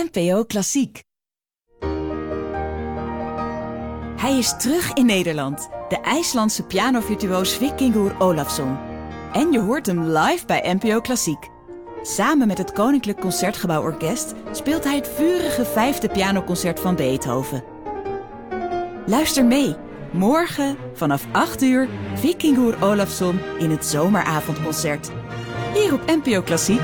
NPO Klassiek. Hij is terug in Nederland, de IJslandse pianovirtuoos Vikingur Ólafsson. En je hoort hem live bij NPO Klassiek. Samen met het Koninklijk Concertgebouworkest speelt hij het vurige 5e pianoconcert van Beethoven. Luister mee, morgen vanaf 8 uur Vikingur Ólafsson in het zomeravondconcert. Hier op NPO Klassiek.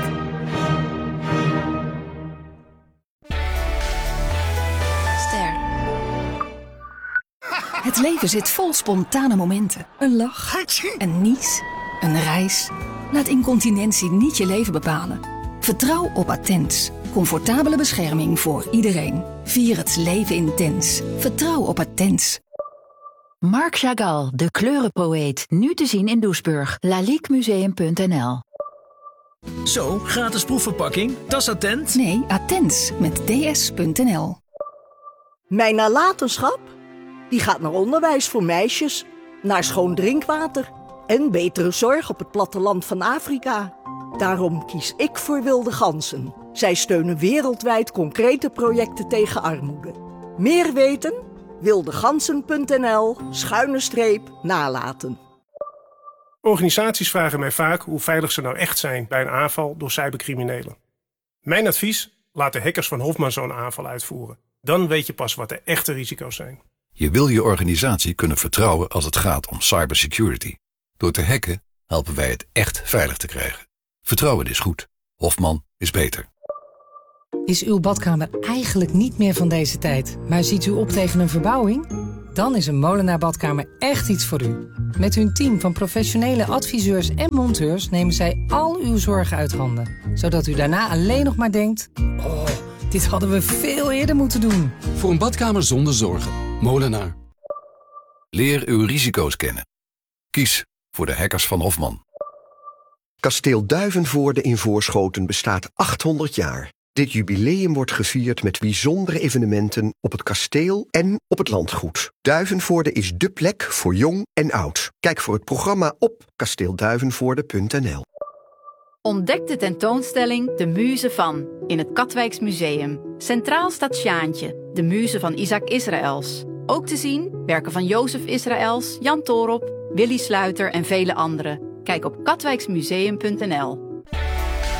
Het leven zit vol spontane momenten. Een lach, een nies, een reis. Laat incontinentie niet je leven bepalen. Vertrouw op Attens. Comfortabele bescherming voor iedereen. Vier het leven intens. Vertrouw op Attens. Marc Chagall, de kleurenpoëet. Nu te zien in Doesburg. laliquemuseum.nl. Zo, gratis proefverpakking. Dat is Attent. Nee, Attens met ds.nl. Mijn nalatenschap? Die gaat naar onderwijs voor meisjes, naar schoon drinkwater en betere zorg op het platteland van Afrika. Daarom kies ik voor Wilde Ganzen. Zij steunen wereldwijd concrete projecten tegen armoede. Meer weten? wildeganzen.nl/nalaten. Organisaties vragen mij vaak hoe veilig ze nou echt zijn bij een aanval door cybercriminelen. Mijn advies? Laat de hackers van Hofman zo'n aanval uitvoeren. Dan weet je pas wat de echte risico's zijn. Je wil je organisatie kunnen vertrouwen als het gaat om cybersecurity. Door te hacken helpen wij het echt veilig te krijgen. Vertrouwen is goed. Hofman is beter. Is uw badkamer eigenlijk niet meer van deze tijd, maar ziet u op tegen een verbouwing? Dan is een Molenaar badkamer echt iets voor u. Met hun team van professionele adviseurs en monteurs nemen zij al uw zorgen uit handen. Zodat u daarna alleen nog maar denkt, oh, dit hadden we veel eerder moeten doen. Voor een badkamer zonder zorgen. Molenaar. Leer uw risico's kennen. Kies voor de hackers van Hofman. Kasteel Duivenvoorde in Voorschoten bestaat 800 jaar. Dit jubileum wordt gevierd met bijzondere evenementen op het kasteel en op het landgoed. Duivenvoorde is dé plek voor jong en oud. Kijk voor het programma op kasteelduivenvoorde.nl. Ontdek de tentoonstelling De Muze van in het Katwijks Museum. Centraal staat Sjaantje, de muze van Isaac Israëls. Ook te zien werken van Jozef Israëls, Jan Toorop, Willy Sluiter en vele anderen. Kijk op katwijksmuseum.nl.